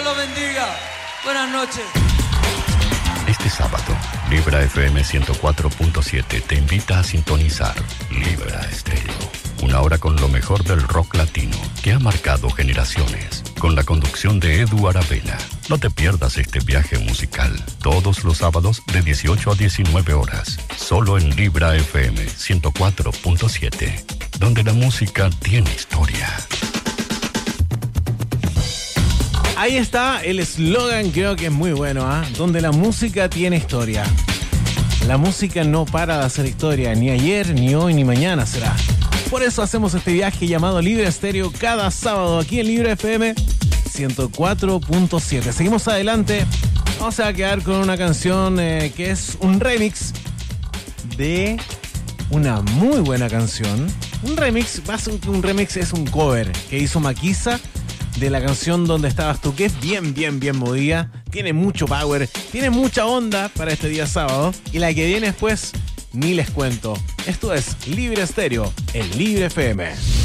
los bendiga. Buenas noches. Este sábado, Libra FM 104.7 te invita a sintonizar Libra Estéreo. Una hora con lo mejor del rock latino que ha marcado generaciones. Con la conducción de Edu Aravena. No te pierdas este viaje musical. Todos los sábados de 18 a 19 horas. Solo en Libra FM 104.7. Donde la música tiene historia. Ahí está el eslogan, creo que es muy bueno, ¿eh? Donde la música tiene historia. La música no para de hacer historia, ni ayer, ni hoy, ni mañana será. Por eso hacemos este viaje llamado Libra Estéreo cada sábado aquí en Libra FM 104.7. Seguimos adelante. Vamos a quedar con una canción que es un remix de una muy buena canción. Un remix, más que un remix, es un cover que hizo Maquisa de la canción Donde Estabas Tú, que es bien movida, tiene mucho power, tiene mucha onda para este día sábado, y la que viene después ni les cuento. Esto es Libre Estéreo en Libre FM.